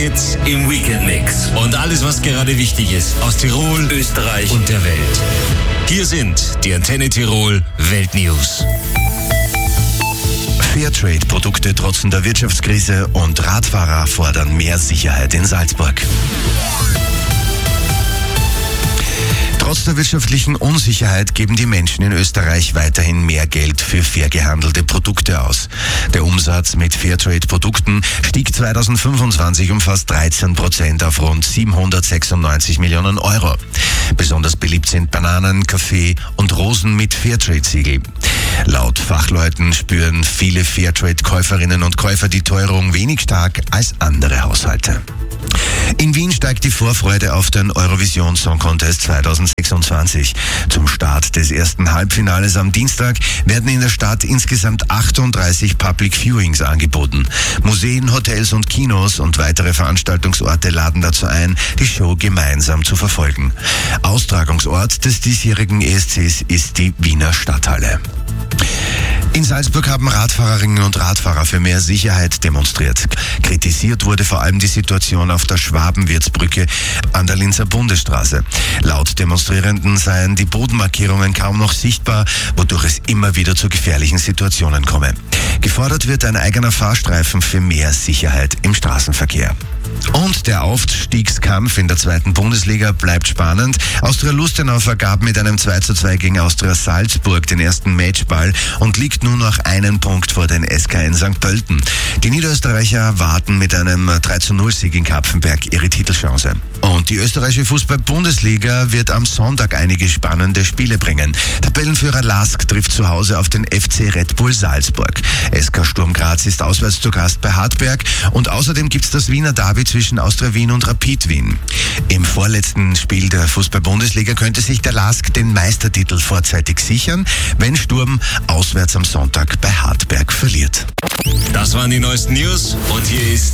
Hits im Weekend-Mix. Und alles, was gerade wichtig ist aus Tirol, Österreich und der Welt. Hier sind die Antenne Tirol Weltnews. Fairtrade-Produkte trotzen der Wirtschaftskrise und Radfahrer fordern mehr Sicherheit in Salzburg. Trotz der wirtschaftlichen Unsicherheit geben die Menschen in Österreich weiterhin mehr Geld für fair gehandelte Produkte aus. Der Umsatz mit Fairtrade-Produkten stieg 2025 um fast 13% auf rund 796 Millionen Euro. Besonders beliebt sind Bananen, Kaffee und Rosen mit Fairtrade-Siegel. Laut Fachleuten spüren viele Fairtrade-Käuferinnen und Käufer die Teuerung wenig stark als andere Haushalte. In Wien steigt die Vorfreude auf den Eurovision Song Contest 2026. Zum Start des ersten Halbfinales am Dienstag werden in der Stadt insgesamt 38 Public Viewings angeboten. Museen, Hotels und Kinos und weitere Veranstaltungsorte laden dazu ein, die Show gemeinsam zu verfolgen. Austragungsort des diesjährigen ESCs ist die Wiener Stadthalle. In Salzburg haben Radfahrerinnen und Radfahrer für mehr Sicherheit demonstriert. Kritisiert wurde vor allem die Situation auf der Schwabenwirtsbrücke an der Linzer Bundesstraße. Laut Demonstrierenden seien die Bodenmarkierungen kaum noch sichtbar, wodurch es immer wieder zu gefährlichen Situationen komme. Gefordert wird ein eigener Fahrstreifen für mehr Sicherheit im Straßenverkehr. Und der Aufstiegskampf in der 2. Bundesliga bleibt spannend. Austria Lustenau vergab mit einem 2:2 gegen Austria Salzburg den ersten Matchball und liegt nun noch einen Punkt vor den SKN St. Pölten. Die Niederösterreicher warten mit einem 3:0-Sieg in Kapfenberg ihre Titelchance. Und die österreichische Fußball-Bundesliga wird am Sonntag einige spannende Spiele bringen. Tabellenführer LASK trifft zu Hause auf den FC Red Bull Salzburg. SK Sturm Graz ist auswärts zu Gast bei Hartberg und außerdem gibt's das Wiener Derby zwischen Austria Wien und Rapid Wien. Im vorletzten Spiel der Fußball-Bundesliga könnte sich der LASK den Meistertitel vorzeitig sichern, wenn Sturm auswärts am Sonntag bei Hartberg verliert. Das waren die neuesten News und hier ist